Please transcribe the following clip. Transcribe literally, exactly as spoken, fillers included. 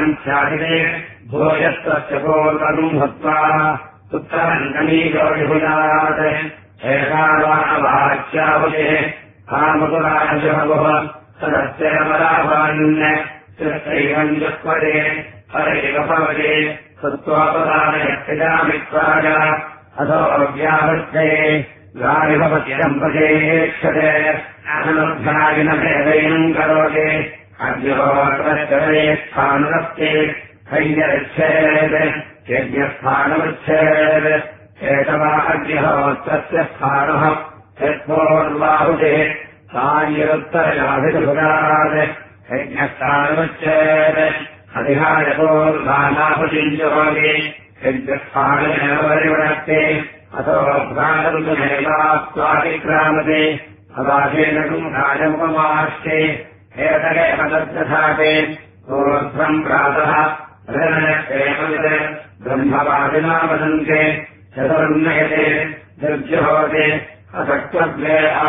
ख्यातिरे भोजत्वस्य पूर्वम् भूत्वा उत्तरङ्कनीयो विभुजात् एकावाच्याहुतिः कामकुराजभुः सदस्यमलाभान् श्रीमन् जुष्पदे हरैव भवते सत्त्वापदानयक्षजामित्वाय अथो व्यावृत्तये गानि भवति सम्पदेक्षते अनुध्यायिनभेदैनम् करोति अग्निहोत्रश्चरे स्थानुरस्ते हैर्यच्छेत् यज्ञस्थानमुच्छेत् एतवा अग्निहोत्रस्य स्थानः यत्पूर्वाहुतिः सायुरुत्तरयाभिर्भुगात् यज्ञस्थानमुच्छेत् अधिहाय पूर्वानाहुतिम् जुहोति यज्ञस्थानमेव परिवृणक्ते अथो भ्रातृमेवात्वातिक्रामते अवाहेन गुणायमुपमास्ते एतदेव तद्दधाते ऊर्ध्वम् प्रातः ब्रह्मवादिना वदन्ते चतुर्नयते निर्जुहोते असक्त्वद्वे